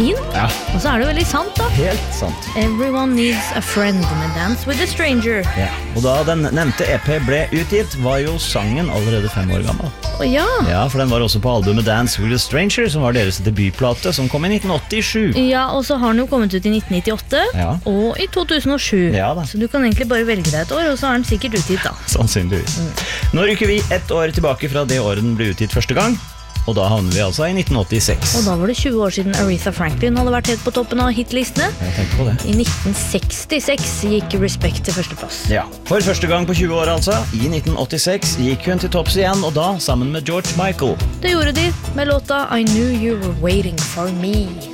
fin. Ja. Og så det jo veldig sant da. Helt sant. Everyone needs a friend med Dance with a Stranger. Ja. Og da den nevnte EP ble utgitt, var jo sangen allerede 5 år gammel. Ja. Ja, for den var også på albumet Dance with a Stranger, som var deres debutplate, som kom i 1987. Ja, og så har den jo kommet ut i 1998 Ja. og i 2007. Ja da. Så du kan egentlig bare velge deg et år, og så den sikkert utgitt da. Sannsynligvis. Nå rykker vi 1 år tilbake fra det året den ble utgitt første gang, og da havner vi altså i 1986. Og da var det 20 år siden Aretha Franklin hadde vært helt på toppen av hitlistene. Jeg tenker på det. I 1966 gikk Respect til førsteplass. Ja, for første gang på 20 år altså. I 1986 gikk hun til topps igjen, og da sammen med George Michael. Det gjorde de med låta I Knew You Were Waiting For Me.